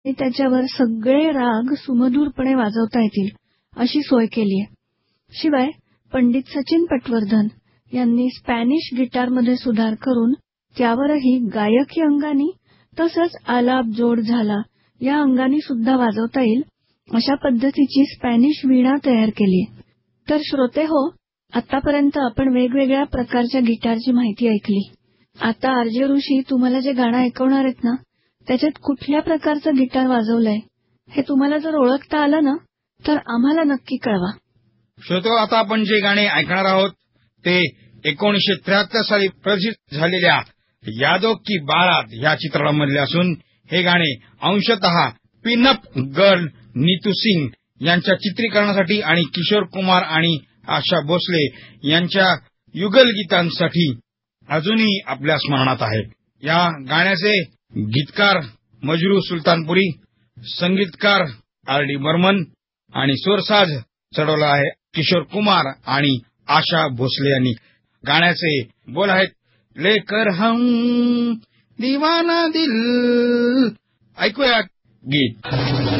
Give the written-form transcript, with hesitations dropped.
आणि त्याच्यावर सगळे राग सुमधुरपणे वाजवता येतील अशी सोय केली आहे. शिवाय पंडित सचिन पटवर्धन यांनी स्पॅनिश गिटारमध्ये सुधार करून त्यावरही गायकी अंगानी तसंच आलाप जोड झाला या अंगानी सुद्धा वाजवता येईल अशा पद्धतीची स्पॅनिश वीणा तयार केली आहे. तर श्रोते हो, आतापर्यंत आपण वेगवेगळ्या प्रकारच्या गिटारची माहिती ऐकली. आता आरजे ऋषी तुम्हाला जे गाणं ऐकवणार आहेत ना, त्याच्यात कुठल्या प्रकारचं गिटार वाजवलंय हे तुम्हाला जर ओळखता आलं ना, तर आम्हाला नक्की कळवा. श्रोतो, आता आपण जे गाणे ऐकणार आहोत ते 1973 साली प्रदर्शित झालेल्या यादो की बारात या चित्रपटामधले असून हे गाणे अंशतः पिनअप गर्ल नीतू सिंग यांच्या चित्रीकरणासाठी आणि किशोर कुमार आणि आशा भोसले यांच्या युगल गीतांसाठी अजूनही आपल्या स्मरणात आहे. या गाण्याचे गीतकार मजरू सुलतानपुरी, संगीतकार आर.डी. बर्मन आणि स्वरसाज चढवला आहे किशोर कुमार आणि आशा भोसले यांनी. गाण्याचे बोल आहेत लेकर हम दीवाना दिल. ऐकूया गीत.